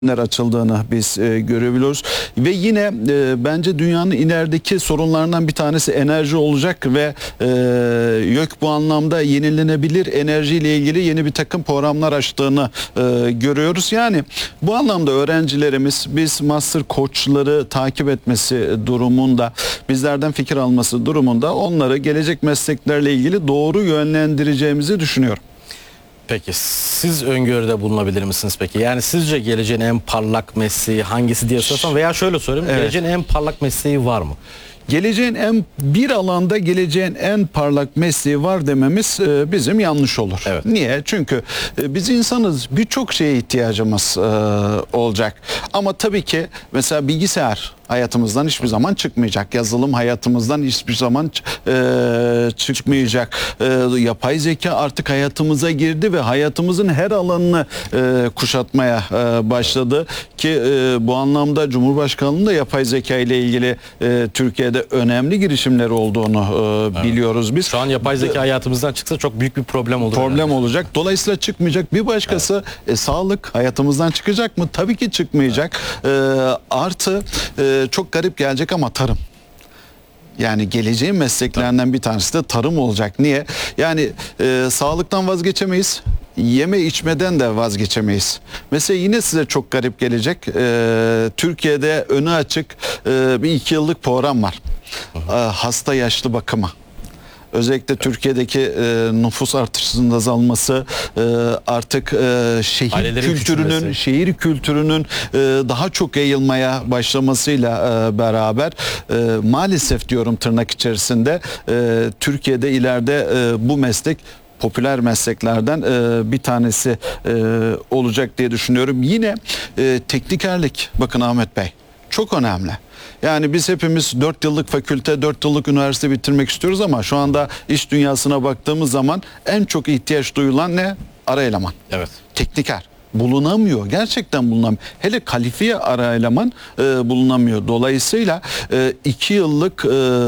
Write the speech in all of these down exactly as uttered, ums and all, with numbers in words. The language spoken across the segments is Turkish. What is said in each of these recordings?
açıldığını biz e, görebiliyoruz ve yine e, bence dünyanın ilerideki sorunlarından bir tanesi enerji olacak ve e, YÖK bu anlamda yenilenebilir enerjiyle ilgili yeni bir takım programlar açtığını e, görüyoruz. Yani bu anlamda öğrencilerimiz biz master koçları takip etmesi durumunda, bizlerden fikir alması durumunda onları gelecek mesleklerle ilgili doğru yönlendireceğimizi düşünüyorum. Peki siz öngörüde bulunabilir misiniz peki? Yani sizce geleceğin en parlak mesleği hangisi diye sorsam veya şöyle sorayım. Evet. Geleceğin en parlak mesleği var mı? Geleceğin en bir alanda geleceğin en parlak mesleği var dememiz e, bizim yanlış olur. Evet. Niye? Çünkü e, biz insanız, birçok şeye ihtiyacımız e, olacak. Ama tabii ki mesela bilgisayar hayatımızdan hiçbir zaman çıkmayacak. Yazılım hayatımızdan hiçbir zaman e, çıkmayacak. E, yapay zeka artık hayatımıza girdi ve hayatımızın her alanını e, kuşatmaya e, başladı ki e, bu anlamda Cumhurbaşkanlığı'nın da yapay zeka ile ilgili e, Türkiye'de önemli girişimleri olduğunu e, evet. biliyoruz biz. Şu an yapay zeka hayatımızdan çıksa çok büyük bir problem olur. Problem yani. olacak. Dolayısıyla çıkmayacak. Bir başkası evet. e, sağlık hayatımızdan çıkacak mı? Tabii ki çıkmayacak. Evet. E, artı e, çok garip gelecek ama tarım. Yani geleceğin mesleklerinden bir tanesi de tarım olacak. Niye? Yani e, sağlıktan vazgeçemeyiz. Yeme içmeden de vazgeçemeyiz. Mesela yine size çok garip gelecek. E, Türkiye'de önü açık e, bir iki yıllık program var. E, hasta yaşlı bakımı. Özellikle Türkiye'deki e, nüfus artışının azalması, e, artık e, şehir Ailelerin kültürünün, küçülmesi. şehir kültürünün e, daha çok yayılmaya başlamasıyla e, beraber e, maalesef diyorum tırnak içerisinde e, Türkiye'de ileride e, bu meslek popüler mesleklerden e, bir tanesi e, olacak diye düşünüyorum. Yine e, teknikerlik, bakın Ahmet Bey, çok önemli. Yani biz hepimiz dört yıllık fakülte, dört yıllık üniversite bitirmek istiyoruz ama şu anda iş dünyasına baktığımız zaman en çok ihtiyaç duyulan ne? Ara eleman. Evet. Tekniker. Bulunamıyor. Gerçekten bulunamıyor. Hele kalifiye ara eleman e, bulunamıyor. Dolayısıyla e, iki yıllık e,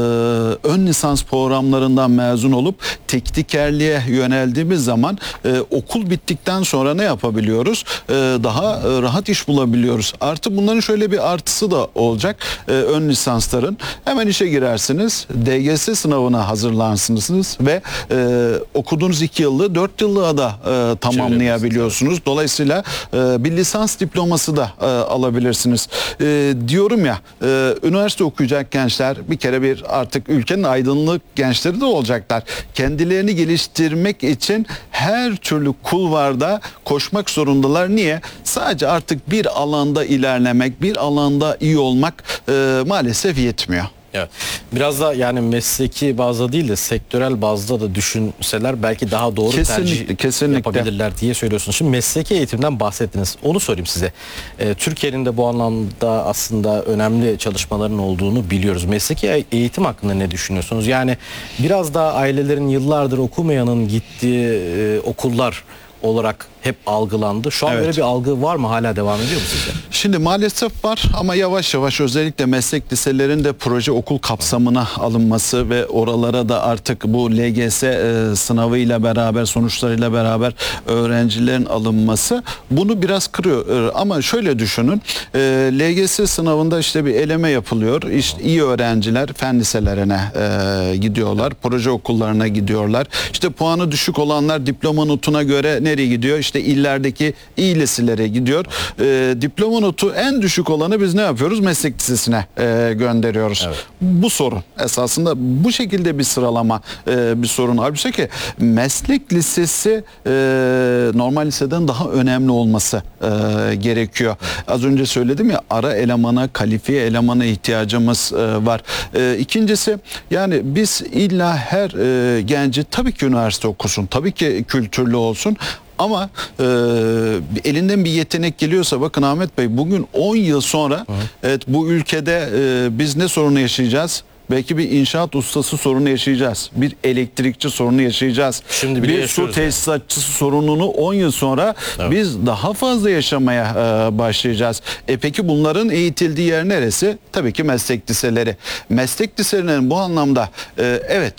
ön lisans programlarından mezun olup teknikerliğe yöneldiğimiz zaman e, okul bittikten sonra ne yapabiliyoruz? E, daha e, rahat iş bulabiliyoruz. Artı bunların şöyle bir artısı da olacak. E, ön lisansların hemen işe girersiniz. D G S sınavına hazırlansınız ve e, okuduğunuz iki yıllığı dört yıllığa da e, tamamlayabiliyorsunuz. Dolayısıyla bir lisans diploması da e, alabilirsiniz. E, diyorum ya, e, üniversite okuyacak gençler bir kere bir artık ülkenin aydınlık gençleri de olacaklar. Kendilerini geliştirmek için her türlü kulvarda koşmak zorundalar. Niye? Sadece artık bir alanda ilerlemek, bir alanda iyi olmak e, maalesef yetmiyor. Evet. Biraz da yani mesleki bazda değil de sektörel bazda da düşünseler belki daha doğru kesinlikle, tercih kesinlikle. yapabilirler diye söylüyorsunuz. Şimdi mesleki eğitimden bahsettiniz. Onu sorayım size. Ee, Türkiye'nin de bu anlamda aslında önemli çalışmaların olduğunu biliyoruz. Mesleki eğitim hakkında ne düşünüyorsunuz? Yani biraz daha ailelerin yıllardır okumayanın gittiği e, okullar olarak hep algılandı. Şu an evet. böyle bir algı var mı? Hala devam ediyor mu sizce? Şimdi maalesef var ama yavaş yavaş özellikle meslek liselerinde proje okul kapsamına alınması ve oralara da artık bu L G S e, sınavıyla beraber, sonuçlarıyla beraber öğrencilerin alınması bunu biraz kırıyor. E, ama şöyle düşünün, e, L G S sınavında işte bir eleme yapılıyor. İşte iyi öğrenciler fen liselerine e, gidiyorlar, proje okullarına gidiyorlar. İşte puanı düşük olanlar diploma notuna göre nereye gidiyor? İşte illerdeki iyi liselere gidiyor. E, diploma notu en düşük olanı biz ne yapıyoruz? Meslek lisesine e, gönderiyoruz. Evet. Bu sorun. Esasında bu şekilde bir sıralama e, bir sorun. Halbuki ki meslek lisesi e, normal liseden daha önemli olması e, gerekiyor. Az önce söyledim ya, ara elemana, kalifiye elemana ihtiyacımız e, var. E, ikincisi yani biz illa her e, genci tabii ki üniversite okusun, tabii ki kültürlü olsun. Ama e, elinden bir yetenek geliyorsa, bakın Ahmet Bey, bugün on yıl sonra hı. evet bu ülkede e, biz ne sorunu yaşayacağız? Belki bir inşaat ustası sorunu yaşayacağız. Bir elektrikçi sorunu yaşayacağız. Şimdi bir su tesisatçısı yani. sorununu on yıl sonra evet. biz daha fazla yaşamaya e, başlayacağız. E peki bunların eğitildiği yer neresi? Tabii ki meslek liseleri. Meslek liselerinin bu anlamda e, evet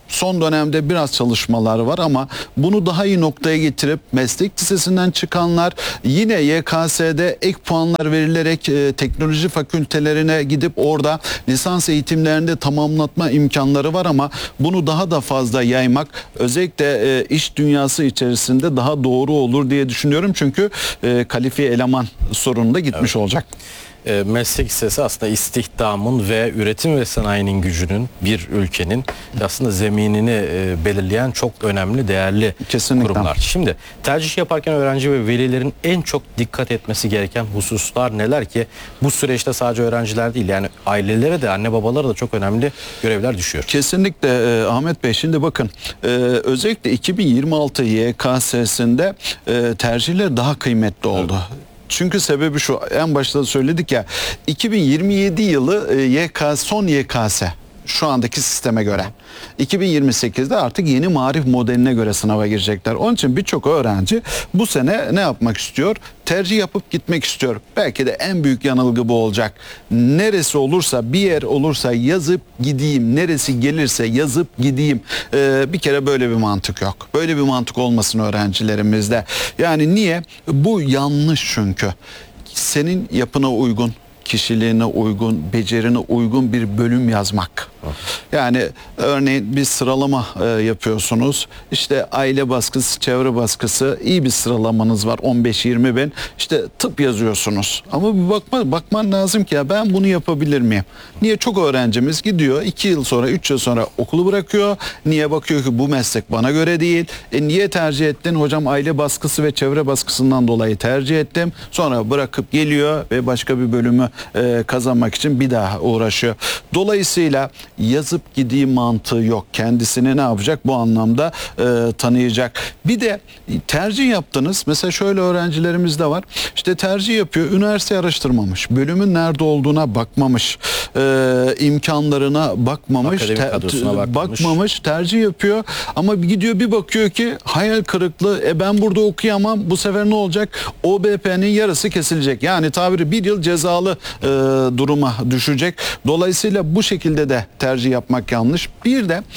Son dönemde biraz çalışmalar var ama bunu daha iyi noktaya getirip meslek lisesinden çıkanlar yine Y K S'de ek puanlar verilerek e, teknoloji fakültelerine gidip orada lisans eğitimlerinde tamamlatma imkanları var ama bunu daha da fazla yaymak özellikle e, iş dünyası içerisinde daha doğru olur diye düşünüyorum. Çünkü e, kalifiye eleman sorunu da gitmiş Evet. olacak. E, meslek lisesi aslında istihdamın ve üretim ve sanayinin gücünün bir ülkenin aslında zeminini e, belirleyen çok önemli, değerli Kesinlikle. kurumlar. Şimdi tercih yaparken öğrenci ve velilerin en çok dikkat etmesi gereken hususlar neler ki bu süreçte sadece öğrenciler değil yani ailelere de anne babalara da çok önemli görevler düşüyor. Kesinlikle e, Ahmet Bey, şimdi bakın e, özellikle iki bin yirmi altı Y K S'sinde e, tercihler daha kıymetli oldu. Evet. Çünkü sebebi şu, en başta da söyledik ya, iki bin yirmi yedi yılı e, Y K son Y K S şu andaki sisteme göre. iki bin yirmi sekizde artık yeni marif modeline göre sınava girecekler. Onun için birçok öğrenci bu sene ne yapmak istiyor? Tercih yapıp gitmek istiyor. Belki de en büyük yanılgı bu olacak. Neresi olursa, bir yer olursa yazıp gideyim. Neresi gelirse yazıp gideyim. Ee, bir kere böyle bir mantık yok. Böyle bir mantık olmasın öğrencilerimizde. Yani niye? Bu yanlış çünkü. Senin yapına uygun, kişiliğine uygun, becerine uygun bir bölüm yazmak. Yani örneğin bir sıralama e, yapıyorsunuz. İşte aile baskısı, çevre baskısı, iyi bir sıralamanız var, on beş yirmi bin. İşte tıp yazıyorsunuz. Ama bir bakma, bakman lazım ki ya ben bunu yapabilir miyim? Niye? Çok öğrencimiz gidiyor iki yıl sonra, üç yıl sonra okulu bırakıyor. Niye? Bakıyor ki bu meslek bana göre değil. E niye tercih ettin? Hocam aile baskısı ve çevre baskısından dolayı tercih ettim. Sonra bırakıp geliyor ve başka bir bölümü e, kazanmak için bir daha uğraşıyor. Dolayısıyla yazıp gideyim mantığı yok. Kendisini ne yapacak? Bu anlamda e, tanıyacak. Bir de tercih yaptınız. Mesela şöyle öğrencilerimiz de var. İşte tercih yapıyor. Üniversite araştırmamış. Bölümün nerede olduğuna bakmamış. E, imkanlarına bakmamış. Akademik kadrosuna bakmamış. bakmamış. Tercih yapıyor. Ama gidiyor bir bakıyor ki hayal kırıklığı. E ben burada okuyamam. Bu sefer ne olacak? O B P'nin yarısı kesilecek. Yani tabiri bir yıl cezalı e, duruma düşecek. Dolayısıyla bu şekilde de tercih yapmak yanlış. Bir de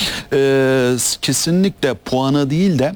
e, kesinlikle puana değil de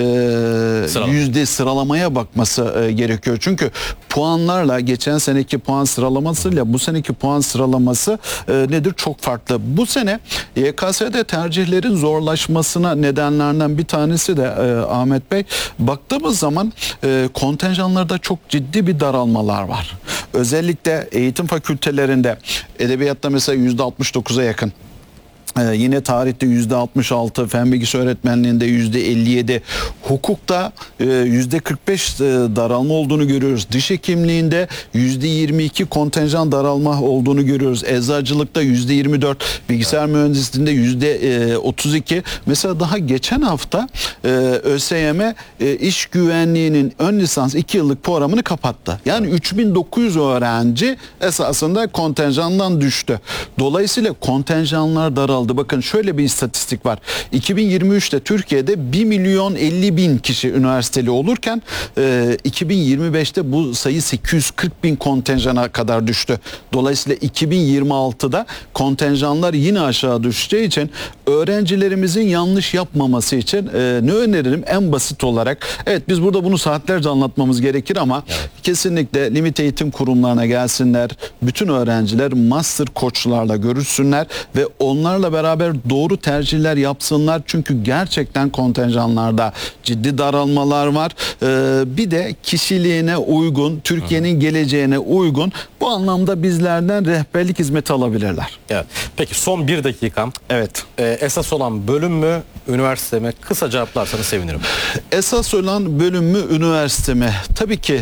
e, Sıralama. yüzde sıralamaya bakması e, gerekiyor. Çünkü puanlarla geçen seneki puan sıralamasıyla bu seneki puan sıralaması e, nedir? Çok farklı. Bu sene Y K S'de tercihlerin zorlaşmasına nedenlerden bir tanesi de e, Ahmet Bey, baktığımız zaman e, kontenjanlarda çok ciddi bir daralmalar var. Özellikle eğitim fakültelerinde edebiyatta mesela yüzde altmış dokuza yakın. Ee, yine tarihte yüzde altmış altı, fen bilgisi öğretmenliğinde yüzde elli yedi, hukukta e, yüzde kırk beş e, daralma olduğunu görüyoruz. Diş hekimliğinde yüzde yirmi iki kontenjan daralma olduğunu görüyoruz. Eczacılıkta yüzde yirmi dört, bilgisayar mühendisliğinde yüzde otuz iki. Mesela daha geçen hafta e, ÖSYM e, iş güvenliğinin ön lisans iki yıllık programını kapattı. Yani üç bin dokuz yüz öğrenci esasında kontenjandan düştü. Dolayısıyla kontenjanlar daraldı. Bakın şöyle bir istatistik var. iki bin yirmi üçte Türkiye'de bir milyon elli bin kişi üniversiteli olurken e, iki bin yirmi beşte bu sayı sekiz yüz kırk bin kontenjana kadar düştü. Dolayısıyla iki bin yirmi altıda kontenjanlar yine aşağı düşeceği için öğrencilerimizin yanlış yapmaması için e, ne öneririm? En basit olarak, evet biz burada bunu saatlerce anlatmamız gerekir ama evet, kesinlikle limit eğitim kurumlarına gelsinler. Bütün öğrenciler master koçlarla görüşsünler ve onlarla beraber doğru tercihler yapsınlar. Çünkü gerçekten kontenjanlarda ciddi daralmalar var. Ee, bir de kişiliğine uygun, Türkiye'nin geleceğine uygun, bu anlamda bizlerden rehberlik hizmeti alabilirler. Evet. Peki son bir dakikam. Evet. Ee, esas olan bölüm mü, üniversite mi? Kısa cevaplarsanız sevinirim. Esas olan bölüm mü, üniversite mi? Tabii ki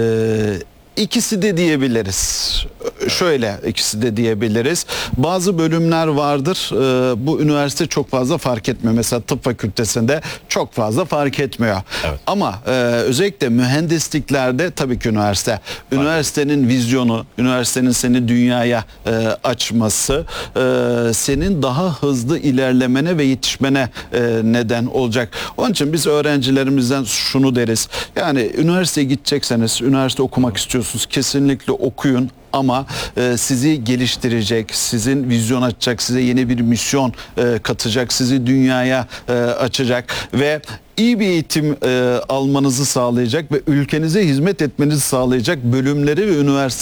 e, İkisi de diyebiliriz. Şöyle ikisi de diyebiliriz. Bazı bölümler vardır. E, bu üniversite çok fazla fark etmiyor. Mesela tıp fakültesinde çok fazla fark etmiyor. Evet. Ama e, özellikle mühendisliklerde tabii ki üniversite. Üniversitenin vizyonu, üniversitenin seni dünyaya e, açması, e, senin daha hızlı ilerlemene ve yetişmene e, neden olacak. Onun için biz öğrencilerimizden şunu deriz. Yani üniversiteye gidecekseniz, üniversite okumak istiyorsunuz, kesinlikle okuyun. ama e, sizi geliştirecek, sizin vizyon açacak, size yeni bir misyon e, katacak, sizi dünyaya e, açacak ve iyi bir eğitim e, almanızı sağlayacak ve ülkenize hizmet etmenizi sağlayacak bölümleri ve üniversite